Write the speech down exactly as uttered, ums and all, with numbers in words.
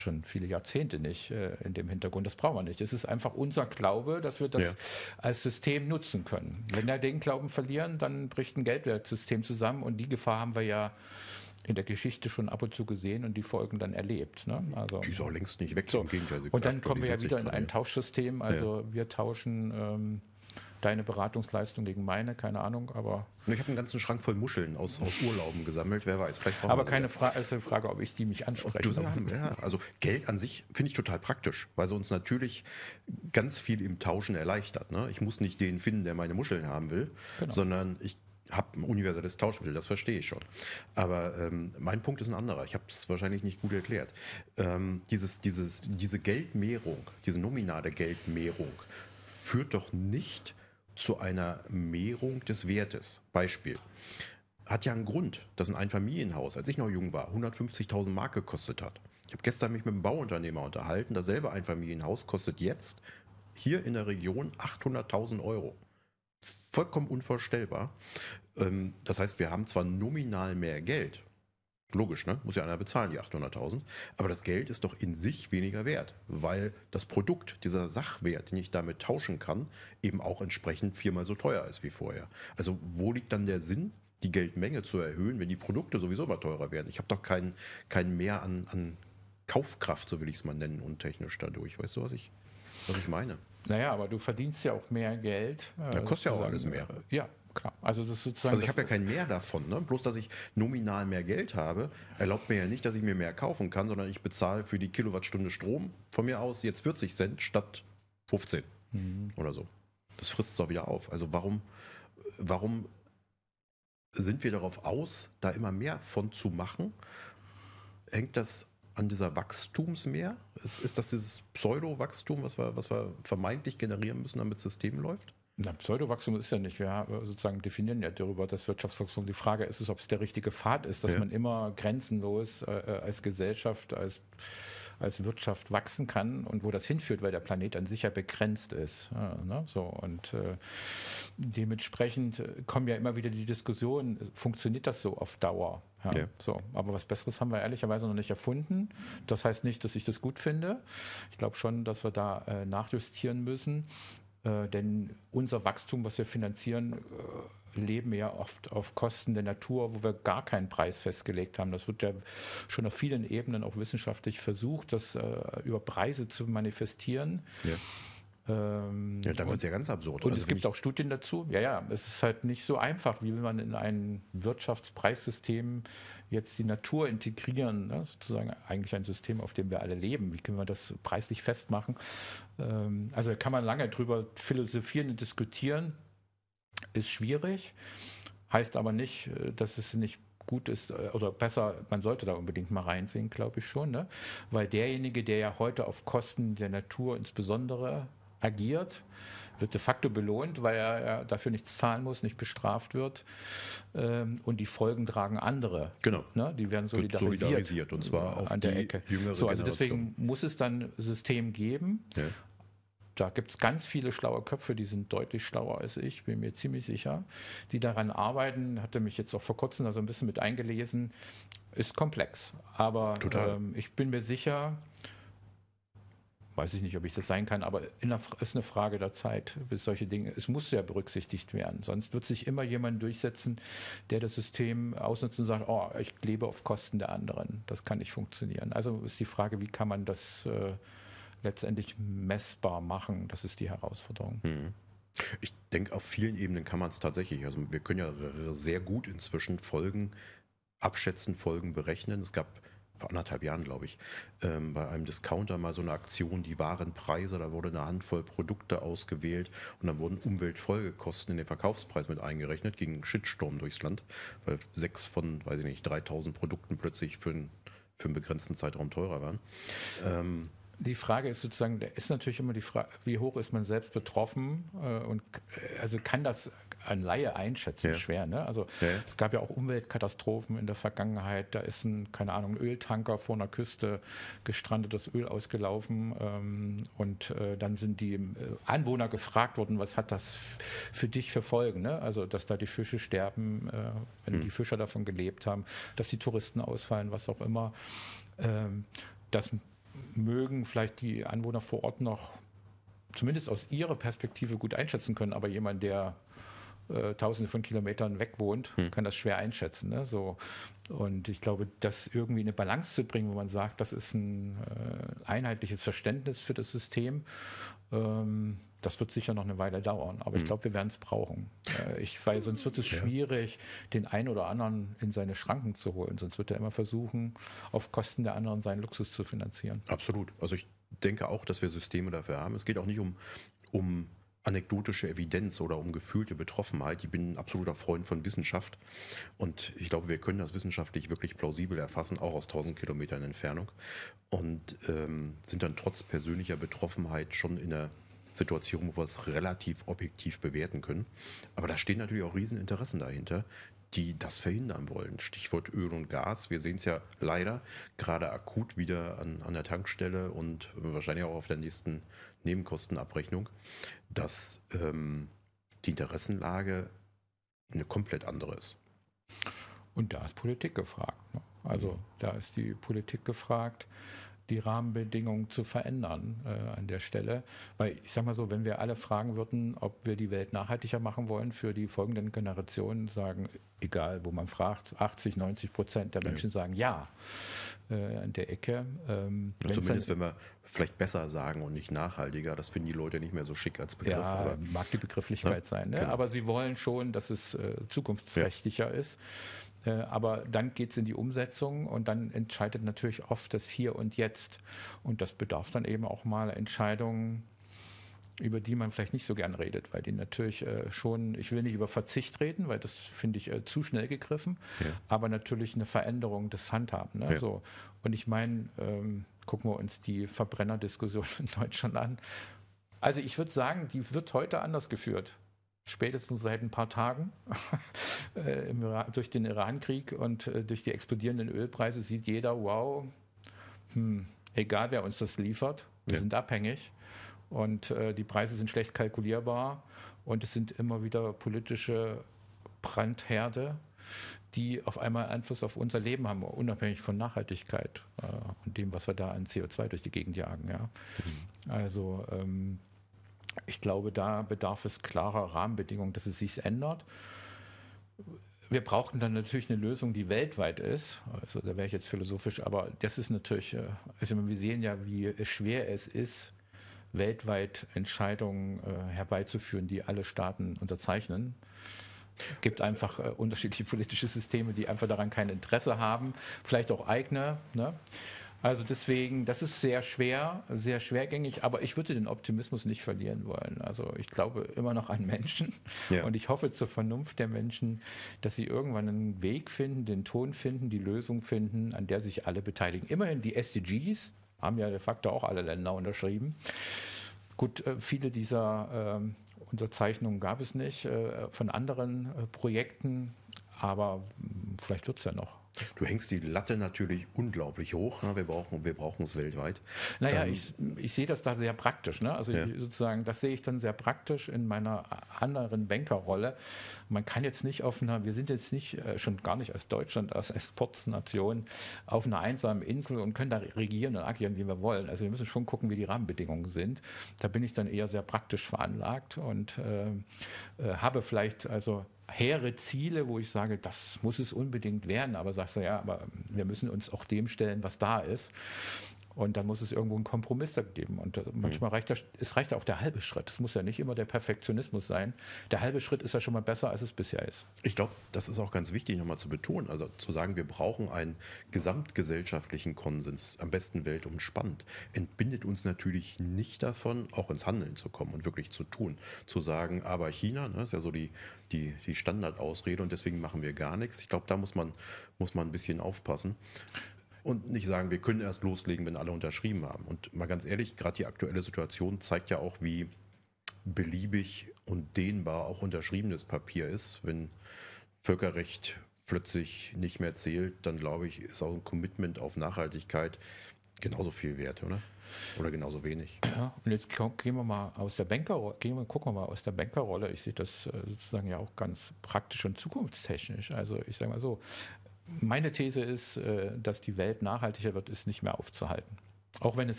schon viele Jahrzehnte nicht äh, in dem Hintergrund. Das brauchen wir nicht. Es ist einfach unser Glaube, dass wir das Ja. als System nutzen können. Wenn wir den Glauben verlieren, dann bricht ein Geldwertsystem zusammen und die Gefahr haben wir ja in der Geschichte schon ab und zu gesehen und die Folgen dann erlebt. Ne? Also, Die ist auch längst nicht weg. so. Im Gegenteil, sie Und dann kommen wir ja aktualisiert sich wieder in gerade, ein ja. Tauschsystem. Also wir tauschen ähm, deine Beratungsleistung gegen meine, keine Ahnung, aber Ich habe einen ganzen Schrank voll Muscheln aus, aus Urlauben gesammelt, wer weiß. Vielleicht brauchen aber wir sie keine ja. Frage, ist die Frage, ob ich die mich Ob anspreche. du sie haben, ja. Also Geld an sich finde ich total praktisch, weil sie uns natürlich ganz viel im Tauschen erleichtert. Ne? Ich muss nicht den finden, der meine Muscheln haben will, Genau. sondern ich habe ein universelles Tauschmittel, das verstehe ich schon. Aber ähm, mein Punkt ist ein anderer. Ich habe es wahrscheinlich nicht gut erklärt. Ähm, dieses, dieses, diese Geldmehrung, diese nominale Geldmehrung führt doch nicht zu einer Mehrung des Wertes. Beispiel. Hat ja einen Grund, dass ein Einfamilienhaus, als ich noch jung war, hundertfünfzigtausend Mark gekostet hat. Ich habe gestern mich mit einem Bauunternehmer unterhalten. Dasselbe Einfamilienhaus kostet jetzt hier in der Region achthunderttausend Euro. Vollkommen unvorstellbar. Ähm, das heißt, wir haben zwar nominal mehr Geld. Logisch, ne? Muss ja einer bezahlen, die achthunderttausend. Aber das Geld ist doch in sich weniger wert, weil das Produkt, dieser Sachwert, den ich damit tauschen kann, eben auch entsprechend viermal so teuer ist wie vorher. Also wo liegt dann der Sinn, die Geldmenge zu erhöhen, wenn die Produkte sowieso immer teurer werden? Ich habe doch keinen kein Mehr an, an Kaufkraft, so will ich es mal nennen, untechnisch dadurch. Weißt du, was ich, was ich meine? Naja, aber du verdienst ja auch mehr Geld. Äh, Ja, kostet ja auch sozusagen, alles mehr. Äh, ja, klar. Also das ist sozusagen. Also ich das, habe ja kein Mehr davon. Ne? Bloß, dass ich nominal mehr Geld habe, erlaubt mir ja nicht, dass ich mir mehr kaufen kann, sondern ich bezahle für die Kilowattstunde Strom von mir aus jetzt vierzig Cent statt fünfzehn oder so. Das frisst es doch wieder auf. Also warum, warum sind wir darauf aus, da immer mehr von zu machen? Hängt das an dieser Wachstumsmehr? Ist, ist das dieses Pseudo-Wachstum, was wir, was wir vermeintlich generieren müssen, damit das System läuft? Na, Pseudowachstum ist ja nicht. Wir sozusagen definieren ja darüber das Wirtschaftswachstum. Die Frage ist es, ob es der richtige Pfad ist, dass Ja. man immer grenzenlos äh, als Gesellschaft, als, als Wirtschaft wachsen kann und wo das hinführt, weil der Planet an sich ja begrenzt ist. Ja, ne? So, und äh, dementsprechend kommen ja immer wieder die Diskussionen, funktioniert das so auf Dauer? Ja, Ja. so. Aber was Besseres haben wir ehrlicherweise noch nicht erfunden. Das heißt nicht, dass ich das gut finde. Ich glaube schon, dass wir da äh, nachjustieren müssen. Äh, denn unser Wachstum, was wir finanzieren, äh, leben ja oft auf Kosten der Natur, wo wir gar keinen Preis festgelegt haben. Das wird ja schon auf vielen Ebenen auch wissenschaftlich versucht, das äh, über Preise zu manifestieren. Ja. Ähm, Ja, dann wird und es ja ganz absurd. und Also es wenn gibt auch Studien dazu. Ja, ja, es ist halt nicht so einfach, wie will man in ein Wirtschaftspreissystem jetzt die Natur integrieren, ne? Sozusagen eigentlich ein System, auf dem wir alle leben. Wie können wir das preislich festmachen? Ähm, also da kann man lange drüber philosophieren und diskutieren. Ist schwierig, heißt aber nicht, äh, dass es nicht gut ist äh, oder besser, man sollte da unbedingt mal reinsehen, glaube ich schon, ne? Weil derjenige, der ja heute auf Kosten der Natur insbesondere agiert, wird de facto belohnt, weil er, er dafür nichts zahlen muss, nicht bestraft wird. Ähm, und die Folgen tragen andere. Genau. Ne? Die werden Wird solidarisiert, solidarisiert, und zwar auf an der die Ecke. jüngere So, also Generation. deswegen muss es dann ein System geben. Ja. Da gibt es ganz viele schlaue Köpfe, die sind deutlich schlauer als ich, bin mir ziemlich sicher, die daran arbeiten. Hatte mich jetzt auch vor kurzem da so ein bisschen mit eingelesen. Ist komplex, aber Total. ähm, ich bin mir sicher, weiß ich nicht, ob ich das sein kann, aber in der, ist eine Frage der Zeit, bis solche Dinge, es muss ja berücksichtigt werden. Sonst wird sich immer jemand durchsetzen, der das System ausnutzt und sagt, oh, ich lebe auf Kosten der anderen. Das kann nicht funktionieren. Also ist die Frage, wie kann man das äh, letztendlich messbar machen? Das ist die Herausforderung. Hm. Ich denke, auf vielen Ebenen kann man es tatsächlich. Also wir können ja sehr gut inzwischen Folgen abschätzen, Folgen berechnen. Es gab vor anderthalb Jahren, glaube ich, ähm, bei einem Discounter mal so eine Aktion, die Warenpreise, da wurde eine Handvoll Produkte ausgewählt und dann wurden Umweltfolgekosten in den Verkaufspreis mit eingerechnet, gegen einen Shitstorm durchs Land, weil sechs von, weiß ich nicht, dreitausend Produkten plötzlich für einen, für einen begrenzten Zeitraum teurer waren. Ähm, Die Frage ist sozusagen, da ist natürlich immer die Frage, wie hoch ist man selbst betroffen äh, und äh, also kann das ein Laie einschätzen, Ja. schwer. Ne? Also Ja. es gab ja auch Umweltkatastrophen in der Vergangenheit. Da ist ein, keine Ahnung, ein Öltanker vor einer Küste gestrandet, das Öl ausgelaufen ähm, und äh, dann sind die äh, Anwohner gefragt worden, was hat das f- für dich für Folgen? Ne? Also dass da die Fische sterben, äh, wenn Hm. die Fischer davon gelebt haben, dass die Touristen ausfallen, was auch immer. Ähm, das mögen vielleicht die Anwohner vor Ort noch zumindest aus ihrer Perspektive gut einschätzen können, aber jemand, der äh, tausende von Kilometern weg wohnt, hm. kann das schwer einschätzen. Ne? So. Und ich glaube, das irgendwie eine Balance zu bringen, wo man sagt, das ist ein äh, einheitliches Verständnis für das System, ähm, das wird sicher noch eine Weile dauern. Aber hm. ich glaube, wir werden es brauchen. Äh, ich, weil sonst wird es ja. schwierig, den einen oder anderen in seine Schranken zu holen. Sonst wird er immer versuchen, auf Kosten der anderen seinen Luxus zu finanzieren. Absolut. Also ich denke auch, dass wir Systeme dafür haben. Es geht auch nicht um, um anekdotische Evidenz oder um gefühlte Betroffenheit. Ich bin ein absoluter Freund von Wissenschaft und ich glaube, wir können das wissenschaftlich wirklich plausibel erfassen, auch aus tausend Kilometern Entfernung und ähm, sind dann trotz persönlicher Betroffenheit schon in der Situation, wo wir es relativ objektiv bewerten können. Aber da stehen natürlich auch Rieseninteressen dahinter, die das verhindern wollen. Stichwort Öl und Gas. Wir sehen es ja leider gerade akut wieder an, an der Tankstelle und wahrscheinlich auch auf der nächsten Nebenkostenabrechnung, dass ähm, die Interessenlage eine komplett andere ist. Und da ist Politik gefragt. Ne? Also da ist die Politik gefragt, die Rahmenbedingungen zu verändern äh, an der Stelle. Weil ich sage mal so, wenn wir alle fragen würden, ob wir die Welt nachhaltiger machen wollen für die folgenden Generationen, sagen, egal wo man fragt, achtzig, neunzig Prozent der Menschen ja. sagen ja äh, an der Ecke. Ähm, ja, zumindest dann, wenn wir vielleicht besser sagen und nicht nachhaltiger, das finden die Leute nicht mehr so schick als Begriff. Ja, aber, mag die Begrifflichkeit ja, sein. Ne? Genau. Aber sie wollen schon, dass es äh, zukunftsträchtiger ja. ist. Aber dann geht es in die Umsetzung und dann entscheidet natürlich oft das Hier und Jetzt. Und das bedarf dann eben auch mal Entscheidungen, über die man vielleicht nicht so gern redet, weil die natürlich äh, schon, ich will nicht über Verzicht reden, weil das finde ich äh, zu schnell gegriffen, ja. aber natürlich eine Veränderung des Handhabens. Ne? Ja. So. Und ich meine, ähm, gucken wir uns die Verbrennerdiskussion in Deutschland an. Also ich würde sagen, die wird heute anders geführt. Spätestens seit ein paar Tagen äh, im Iran, durch den Iran-Krieg und äh, durch die explodierenden Ölpreise sieht jeder, wow, hm, egal wer uns das liefert, wir ja. sind abhängig und äh, die Preise sind schlecht kalkulierbar und es sind immer wieder politische Brandherde, die auf einmal Einfluss auf unser Leben haben, unabhängig von Nachhaltigkeit äh, und dem, was wir da an C O zwei durch die Gegend jagen. Ja? Mhm. Also ähm, ich glaube, da bedarf es klarer Rahmenbedingungen, dass es sich ändert. Wir brauchen dann natürlich eine Lösung, die weltweit ist. Also da wäre ich jetzt philosophisch, aber das ist natürlich, also wir sehen ja, wie schwer es ist, weltweit Entscheidungen äh, herbeizuführen, die alle Staaten unterzeichnen. Es gibt einfach äh, unterschiedliche politische Systeme, die einfach daran kein Interesse haben, vielleicht auch eigene, ne? Also deswegen, das ist sehr schwer, sehr schwergängig, aber ich würde den Optimismus nicht verlieren wollen. Also ich glaube immer noch an Menschen ja. und ich hoffe zur Vernunft der Menschen, dass sie irgendwann einen Weg finden, den Ton finden, die Lösung finden, an der sich alle beteiligen. Immerhin die S D Gs haben ja de facto auch alle Länder unterschrieben. Gut, viele dieser ähm, Unterzeichnungen gab es nicht äh, von anderen äh, Projekten, aber vielleicht wird es ja noch. Du hängst die Latte natürlich unglaublich hoch. Wir brauchen, wir brauchen es weltweit. Naja, ähm, ich, ich sehe das da sehr praktisch. Ne? Also ja. ich, sozusagen, das sehe ich dann sehr praktisch in meiner anderen Bankerrolle. Man kann jetzt nicht auf einer, wir sind jetzt nicht, schon gar nicht als Deutschland, als Exportnation, auf einer einsamen Insel und können da regieren und agieren, wie wir wollen. Also wir müssen schon gucken, wie die Rahmenbedingungen sind. Da bin ich dann eher sehr praktisch veranlagt und äh, äh, habe vielleicht also hehre Ziele, wo ich sage, das muss es unbedingt werden, aber sagst du, ja, aber wir müssen uns auch dem stellen, was da ist. Und dann muss es irgendwo einen Kompromiss da geben. Und manchmal reicht das, es reicht auch der halbe Schritt. Es muss ja nicht immer der Perfektionismus sein. Der halbe Schritt ist ja schon mal besser, als es bisher ist. Ich glaube, das ist auch ganz wichtig, nochmal zu betonen. Also zu sagen, wir brauchen einen gesamtgesellschaftlichen Konsens, am besten weltumspannend, entbindet uns natürlich nicht davon, auch ins Handeln zu kommen und wirklich zu tun. Zu sagen, aber China, ne, ist ja so die, die, die Standardausrede und deswegen machen wir gar nichts. Ich glaube, da muss man, muss man ein bisschen aufpassen. Und nicht sagen, wir können erst loslegen, wenn alle unterschrieben haben. Und mal ganz ehrlich, gerade die aktuelle Situation zeigt ja auch, wie beliebig und dehnbar auch unterschriebenes Papier ist. Wenn Völkerrecht plötzlich nicht mehr zählt, dann glaube ich, ist auch ein Commitment auf Nachhaltigkeit genauso viel wert, oder? Oder genauso wenig. Ja, und jetzt gehen wir mal aus der Bankerrolle, gehen wir, gucken wir mal aus der Bankerrolle. Ich sehe das sozusagen ja auch ganz praktisch und zukunftstechnisch. Also ich sage mal so, meine These ist, dass die Welt nachhaltiger wird, ist nicht mehr aufzuhalten. Auch wenn es